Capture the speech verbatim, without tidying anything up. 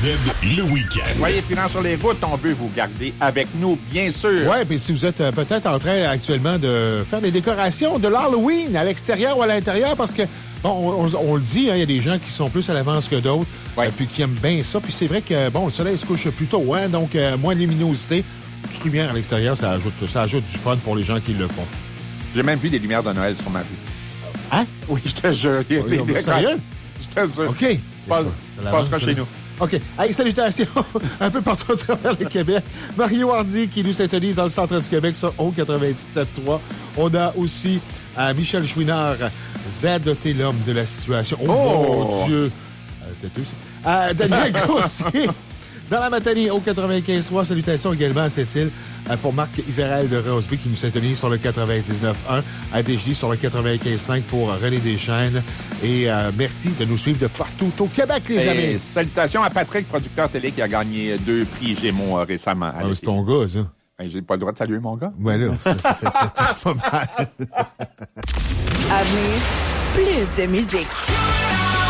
le week-end. Soyez prudents sur les routes, on veut vous garder avec nous, bien sûr. Oui, puis si vous êtes euh, peut-être en train actuellement de faire des décorations de l'Halloween à l'extérieur ou à l'intérieur, parce que, bon, on, on, on le dit, il hein, y a des gens qui sont plus à l'avance que d'autres, ouais. euh, puis qui aiment bien ça. Puis c'est vrai que, bon, le soleil se couche plus tôt, hein, donc euh, moins de luminosité. Petite lumière à l'extérieur, ça ajoute, ça ajoute du fun pour les gens qui le font. J'ai même vu des lumières de Noël sur ma rue. Hein? Oui, je te jure. Oui, des, non, des, sérieux? Je te jure. OK. C'est pas, ça. ça passera chez nous. OK. Hey, salutations un peu partout à travers le Québec. Mario Hardy qui nous syntonise dans le centre du Québec sur O quatre-vingt-dix-sept trois. On a aussi euh, Michel Chouinard, Z T, l'homme de la situation. Oh, oh. mon Dieu! Euh, têteux, ça. Euh, Daniel Gauthier dans la matinée au quatre-vingt-quinze trois. Salutations également à cette île euh, pour Marc Israël de Roseby qui nous syntonise sur le quatre-vingt-dix-neuf un, à D J D sur le quatre-vingt-quinze cinq pour René Deschênes. Et euh, merci de nous suivre de partout au Québec, les Et amis. Salutations à Patrick, producteur télé, qui a gagné deux prix Gémeaux euh, récemment. Ah, c'est ton gars, ça. Ben, j'ai pas le droit de saluer mon gars. Ben là, ça, ça fait peut-être pas mal. À venir, plus de musique.